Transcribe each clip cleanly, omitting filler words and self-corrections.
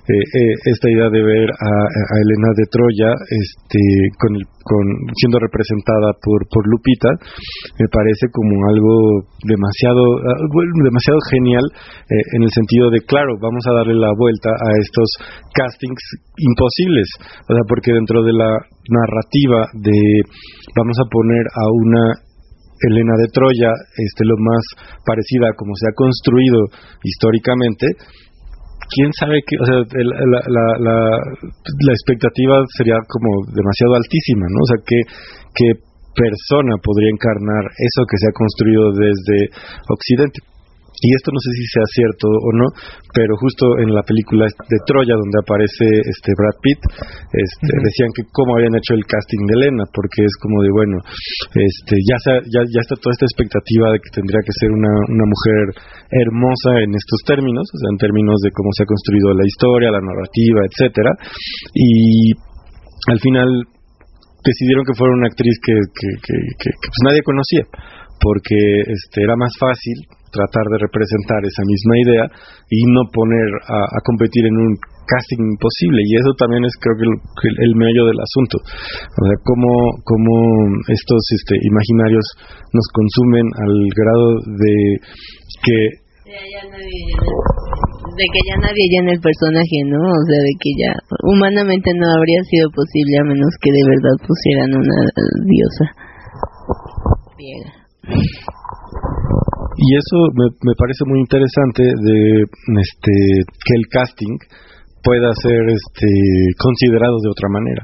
esta idea de ver a Helena de Troya siendo representada por Lupita, me parece como algo demasiado genial, en el sentido de, claro, vamos a darle la vuelta a estos castings imposibles, o sea, porque dentro de la narrativa de vamos a poner a una Helena de Troya lo más parecida a como se ha construido históricamente, quién sabe qué, o sea, la expectativa sería como demasiado altísima, ¿no? O sea, qué persona podría encarnar eso que se ha construido desde Occidente. Y esto no sé si sea cierto o no, pero justo en la película de Troya, donde aparece Brad Pitt, decían que cómo habían hecho el casting de Helena, porque es como de, bueno, ya está toda esta expectativa de que tendría que ser una mujer hermosa en estos términos, o sea, en términos de cómo se ha construido la historia, la narrativa, etcétera, y al final decidieron que fuera una actriz que pues nadie conocía, porque era más fácil tratar de representar esa misma idea y no poner a competir en un casting imposible, y eso también es, creo que el meollo del asunto, o sea, cómo estos imaginarios nos consumen al grado de que ya nadie llena el personaje, ¿no? O sea, de que ya humanamente no habría sido posible a menos que de verdad pusieran una diosa griega. Y eso me parece muy interesante, de que el casting pueda ser considerado de otra manera.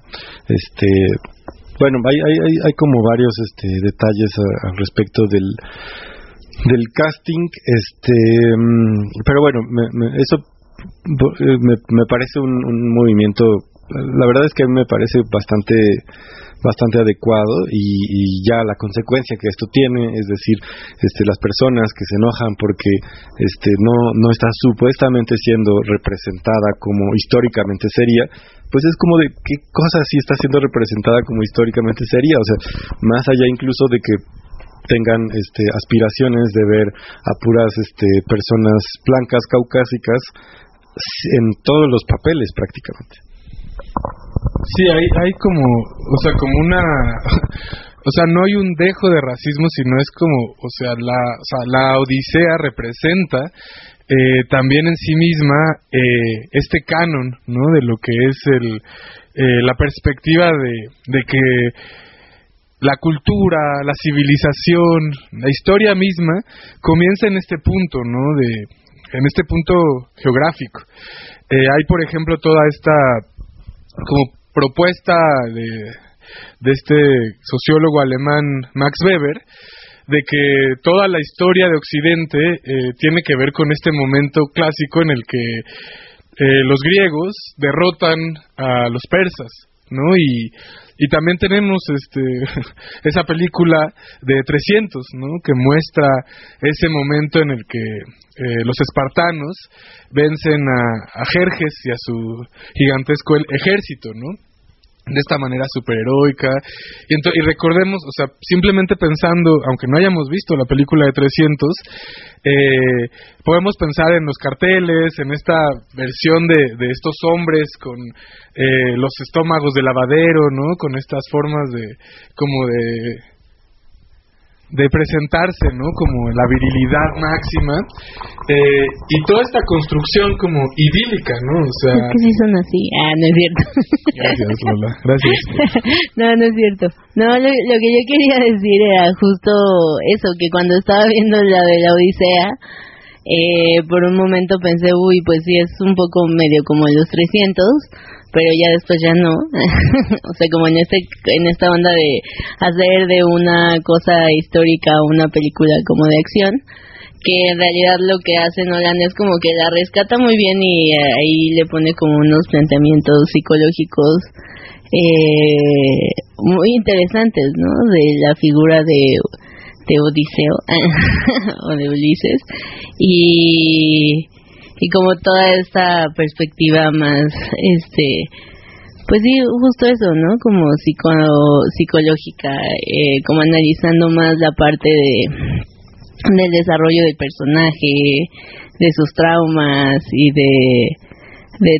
Bueno, hay como varios detalles al respecto del casting, pero bueno, eso me parece un movimiento, la verdad es que a mí me parece bastante adecuado, y ya la consecuencia que esto tiene, es decir, las personas que se enojan porque no está supuestamente siendo representada como históricamente sería, pues es como de qué cosa sí está siendo representada como históricamente sería, o sea, más allá incluso de que tengan aspiraciones de ver a puras personas blancas caucásicas en todos los papeles prácticamente. Sí, hay como, o sea, como una, o sea, no hay un dejo de racismo, sino es como, o sea, la Odisea representa también en sí misma este canon, ¿no? De lo que es la perspectiva de que la cultura, la civilización, la historia misma comienza en este punto, ¿no? En este punto geográfico. Hay, por ejemplo, toda esta como propuesta de este sociólogo alemán Max Weber, de que toda la historia de Occidente tiene que ver con este momento clásico en el que los griegos derrotan a los persas, ¿no? Y también tenemos esa película de 300, ¿no? Que muestra ese momento en el que los espartanos vencen a Jerjes y a su gigantesco ejército, ¿no? De esta manera superheroica. Y recordemos, o sea, simplemente pensando, aunque no hayamos visto la película de 300, podemos pensar en los carteles, en esta versión de estos hombres con los estómagos de lavadero, ¿no? Con estas formas de presentarse, ¿no? Como la virilidad máxima, y toda esta construcción como idílica, ¿no? O sea, es que sí son así. No es cierto. Gracias, Lola, gracias. No es cierto. No, lo que yo quería decir era justo eso, que cuando estaba viendo la de la Odisea, por un momento pensé, pues sí, es un poco medio como los 300, pero ya después ya no. O sea, como en esta onda de hacer de una cosa histórica una película como de acción, que en realidad lo que hace Nolan es como que la rescata muy bien y ahí le pone como unos planteamientos psicológicos muy interesantes, ¿no? De la figura de Odiseo o de Ulises, y como toda esta perspectiva más pues sí, justo eso, ¿no? Como psicológica, como analizando más la parte del desarrollo del personaje, de sus traumas y de